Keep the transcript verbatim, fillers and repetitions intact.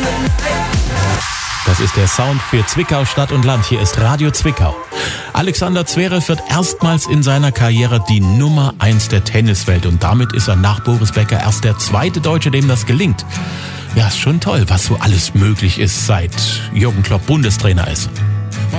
Das ist der Sound für Zwickau, Stadt und Land. Hier ist Radio Zwickau. Alexander Zverev wird erstmals in seiner Karriere die Nummer eins der Tenniswelt. Und damit ist er nach Boris Becker erst der zweite Deutsche, dem das gelingt. Ja, ist schon toll, was so alles möglich ist, seit Jürgen Klopp Bundestrainer ist.